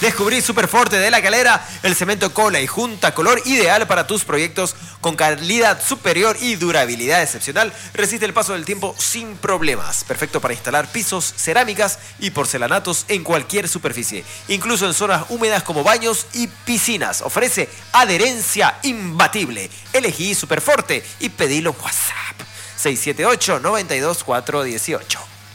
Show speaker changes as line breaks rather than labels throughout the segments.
Descubrí Superforte de La Calera, el cemento cola y junta color ideal para tus proyectos con calidad superior y durabilidad excepcional. Resiste el paso del tiempo sin problemas. Perfecto para instalar pisos, cerámicas y porcelanatos en cualquier superficie, incluso en zonas húmedas como baños y piscinas. Ofrece adherencia imbatible. Elegí Superforte y pedilo en WhatsApp 678-92418.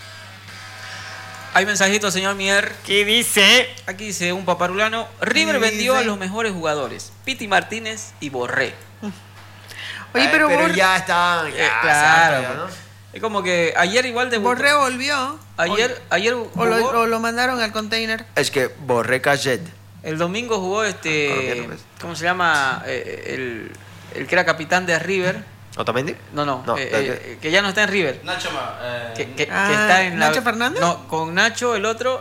Hay mensajitos, señor Mier.
¿Qué dice?
Aquí dice un paparulano. River vendió a los mejores jugadores: Piti Martínez y Borré.
Oye, pero
ya están.
Claro, ¿no? Es como que ayer igual de
Borré volvió.
Ayer jugó,
o lo mandaron al container.
Es que Borré Cayet.
El domingo jugó ¿cómo se llama? El que era capitán de River.
¿Otamendi?
No. Que ya no está en River.
Nacho
que está en
¿Nacho Fernández?
No, con Nacho, el otro,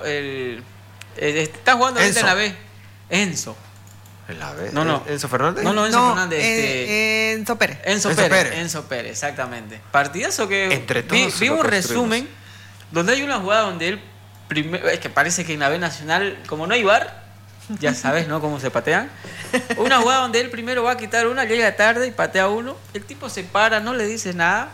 está jugando ahorita en la B. Enzo.
¿En la B?
No.
¿Enzo Fernández?
No, Enzo Fernández.
Enzo Pérez.
Enzo Pérez, exactamente. Partidazo que
entre todos
vi un resumen donde hay una jugada donde él primero, es que parece que en la B Nacional, como no hay VAR, ya sabes, ¿no? Cómo se patean. Una jugada donde él primero va a quitar una, llega tarde y patea uno. El tipo se para, no le dice nada.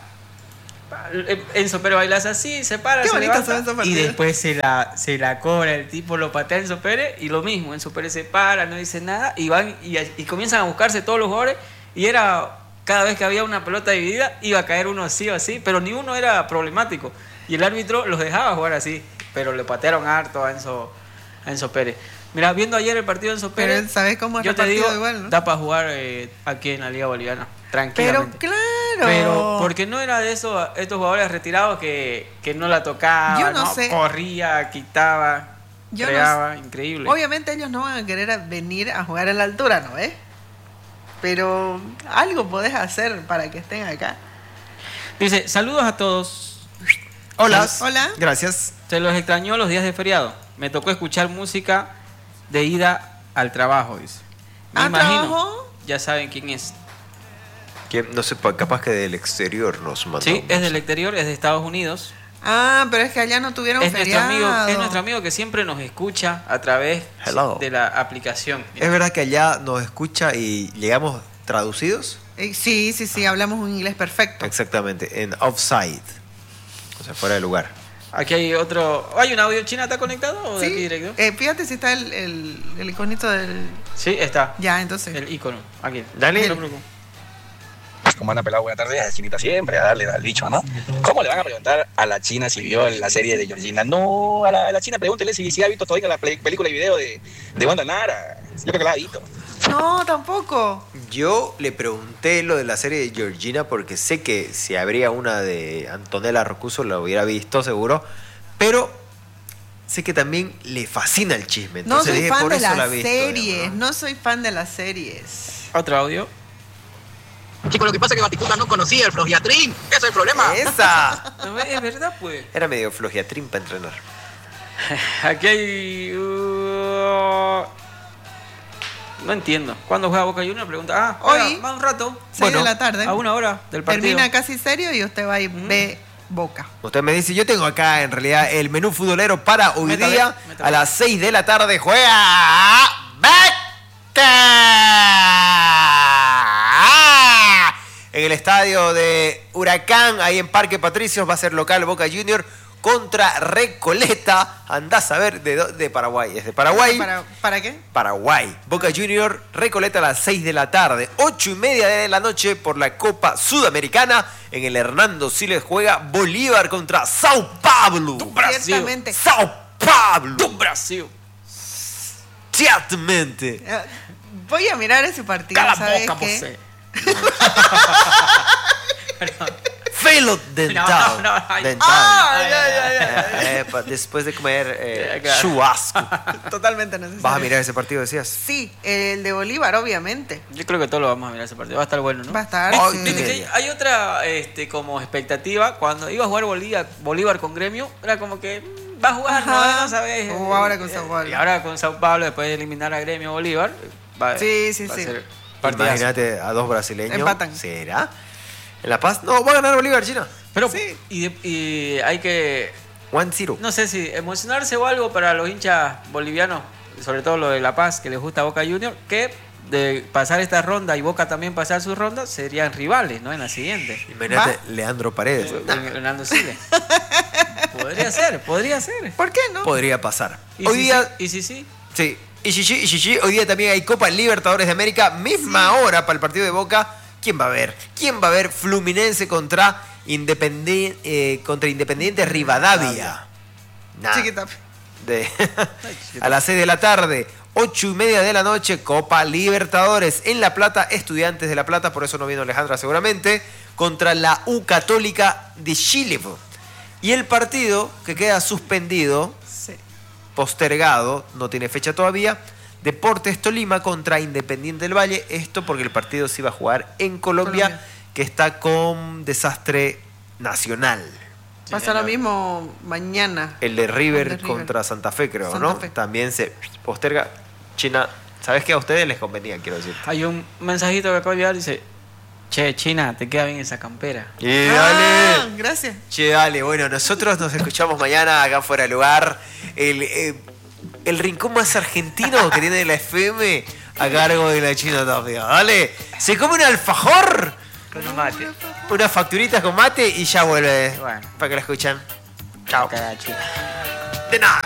Enzo Pérez bailas así, se para, se levanta, y después se la cobra. El tipo lo patea a Enzo Pérez y lo mismo. Enzo Pérez se para, no dice nada y van y comienzan a buscarse todos los jugadores. Y era, cada vez que había una pelota dividida, iba a caer uno sí o así, pero ni uno era problemático. Y el árbitro los dejaba jugar así, pero le patearon harto a Enzo Pérez. Mira, viendo ayer el partido de Enzo Pérez,
pero ¿sabes cómo es
yo te digo,
igual, ¿no?
da para jugar aquí en la Liga Boliviana, tranquilamente.
Pero claro.
Pero porque no era de estos jugadores retirados que no la tocaba,
yo no sé.
Corría, quitaba, creaba, increíble.
Obviamente ellos no van a querer venir a jugar a la altura, ¿no ves? Pero algo podés hacer para que estén acá.
Dice, saludos a todos.
Hola. Gracias.
Se los extrañó los días de feriado. Me tocó escuchar música de ida al trabajo, dice. Me imagino.
¿Trabajo?
Ya saben quién es.
No sé, capaz que del exterior nos mandó.
Sí, es del exterior, es de Estados Unidos.
Pero es que allá no tuvieron feriado.
Es nuestro amigo que siempre nos escucha a través de la aplicación.
¿Es verdad que allá nos escucha y llegamos traducidos?
Sí, hablamos un inglés perfecto.
Exactamente, en offside. O sea, fuera de lugar.
Aquí hay otro. ¿Hay un audio? ¿China está conectado o de aquí directo?
Fíjate si está el iconito del.
Sí, está.
Ya, entonces.
El icono. Aquí.
Dale.
¿Cómo anda, pelado? Buenas tardes, a Chinita siempre, a darle al dicho, ¿no? ¿Cómo le van a preguntar a la China si vio la serie de Georgina? No, a la China pregúntele si ha visto todavía la película y video de Wanda Nara. Yo creo que la ha visto.
No, tampoco.
Yo le pregunté lo de la serie de Georgina porque sé que si habría una de Antonella Rocuso la hubiera visto seguro, pero sé que también le fascina el chisme. Entonces
no soy
dije,
fan
por
de
eso
las
la he visto,
series,
digamos,
¿no? Soy fan de las series.
Otro audio.
Chicos, lo que pasa es que Baticuta no conocía el flogiatrín. Ese es el problema.
¡Esa!
No, es verdad, pues.
Era medio flogiatrín para entrenar.
Aquí hay. No entiendo. ¿Cuándo juega Boca Juniors? Pregunta.
Hoy.
Va un rato.
6 de la tarde.
A 1 hora del partido.
Termina casi serio y usted va y ve Boca.
Usted me dice, yo tengo acá en realidad el menú futbolero para hoy día. A las 6 de la tarde juega en el estadio de Huracán, ahí en Parque Patricios, va a ser local Boca Junior contra Recoleta. Andás a ver de Paraguay. ¿Es de Paraguay?
¿Para qué?
Paraguay. Boca Junior, Recoleta a las 6 de la tarde. 8:30 de la noche por la Copa Sudamericana. En el Hernando Siles juega Bolívar contra Sao Paulo.
Ciertamente.
Sao Paulo.
¡Du Brasil!
Ciertamente.
Voy a mirar ese partido.
¡Cala
¿sabes
boca,
qué?
José!
Felo dental.
No,
dental.
Ya.
Después de comer churrasco.
Totalmente necesario.
¿Vas a mirar ese partido, decías?
Sí, el de Bolívar, obviamente.
Yo creo que todos lo vamos a mirar ese partido. Va a estar bueno, ¿no?
Va a estar.
Ay,
sí.
Viste que hay otra como expectativa. Cuando iba a jugar Bolívar con Gremio, era como que va a jugar, no sabes.
O ahora con Sao Paulo.
Y ahora con Sao Paulo, después de eliminar a Gremio Bolívar, va a ser partidazo.
Imagínate a dos brasileños.
Empatan.
¿Será? ¿En La Paz? No, va a ganar Bolívar, China.
Pero
Sí.
y hay que,
1-0.
no sé si emocionarse o algo para los hinchas bolivianos. sobre todo lo de La Paz, que les gusta a Boca Juniors, que de pasar esta ronda y Boca también pasar su ronda, serían rivales, ¿no? En la siguiente.
Imagínate, Leandro Paredes.
Hernando Siles. Podría ser.
¿Por qué no?
Podría pasar.
¿Y
Hoy
si
día,
sí? ¿Y si sí?
sí. Y Gigi, hoy día también hay Copa Libertadores de América, misma hora para el partido de Boca. ¿Quién va a ver? ¿Quién va a ver Fluminense contra Independiente Rivadavia? Nah.
Chiquita.
A las 6 de la tarde, 8:30 de la noche, Copa Libertadores en La Plata, Estudiantes de La Plata, por eso no vino Alejandra seguramente, contra la U Católica de Chile. Y el partido que queda suspendido,
Sí.
postergado, no tiene fecha todavía, Deportes Tolima contra Independiente del Valle, esto porque el partido se iba a jugar en Colombia. Que está con desastre nacional.
Pasa lo mismo mañana.
El de River
El de River.
contra Santa Fe, creo,
Santa
¿no?
Fe.
También se posterga. China, ¿sabes qué? A ustedes les convenía, quiero decir.
Hay un mensajito que acabo de llegar, dice: che, China, te queda bien esa campera.
Y
Ah,
dale.
gracias.
Che, dale. Bueno, nosotros nos escuchamos mañana acá fuera de lugar. El rincón más argentino que tiene la FM a cargo de la China Tapia. Dale. Se come un alfajor.
Con un mate.
Unas facturitas con mate y ya vuelve.
Bueno.
Para que la escuchen. Chao.
Cagá, China.
De nada.